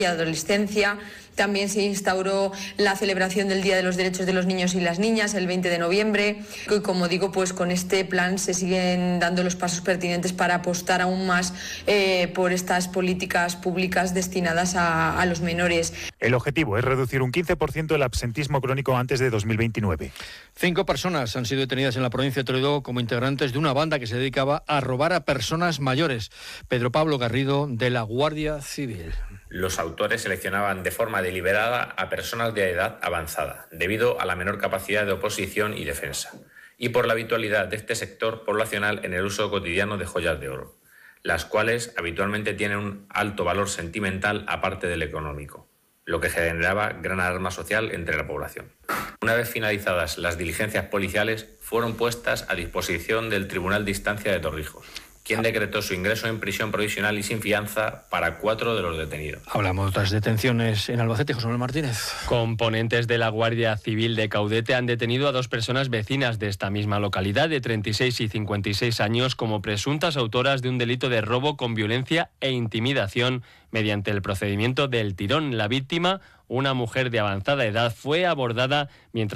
y adolescencia. También se instauró la celebración del Día de los Derechos de los Niños y las Niñas el 20 de noviembre. Y como digo, pues con este plan se siguen dando los pasos pertinentes para apostar aún más por estas políticas públicas destinadas a los menores. El objetivo es reducir un 15% el absentismo crónico antes de 2029. 5 personas han sido detenidas en la provincia de Toledo como integrantes de una banda que se dedicaba a robar a personas mayores. Pedro Pablo Garrido, de la Guardia Civil. Los autores seleccionaban de forma deliberada a personas de edad avanzada, debido a la menor capacidad de oposición y defensa, y por la habitualidad de este sector poblacional en el uso cotidiano de joyas de oro, las cuales habitualmente tienen un alto valor sentimental aparte del económico, lo que generaba gran alarma social entre la población. Una vez finalizadas las diligencias policiales, fueron puestas a disposición del Tribunal de Instancia de Torrijos, quien decretó su ingreso en prisión provisional y sin fianza para 4 de los detenidos. Hablamos de otras detenciones en Albacete, José Manuel Martínez. Componentes de la Guardia Civil de Caudete han detenido a 2 personas vecinas de esta misma localidad de 36 y 56 años como presuntas autoras de un delito de robo con violencia e intimidación mediante el procedimiento del tirón. La víctima, una mujer de avanzada edad, fue abordada mientras